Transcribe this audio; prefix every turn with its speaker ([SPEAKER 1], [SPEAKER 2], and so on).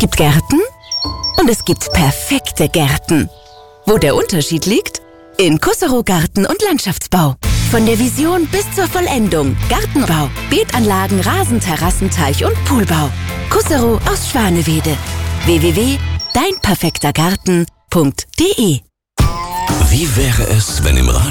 [SPEAKER 1] gibt Gärten und es gibt perfekte Gärten. Wo der Unterschied liegt? In Kusserow Garten- und Landschaftsbau. Von der Vision bis zur Vollendung. Gartenbau, Beetanlagen, Rasenterrassen, Teich- und Poolbau. Kusserow aus Schwanewede. www.deinperfektergarten.de.
[SPEAKER 2] Wie wäre es, wenn im Radio